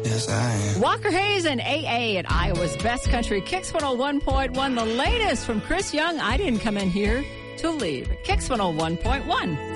Yes, I am. Walker Hayes and AA at Iowa's Best Country, Kicks 101.1. The latest from Chris Young, I Didn't Come In Here to Leave. Kicks 101.1.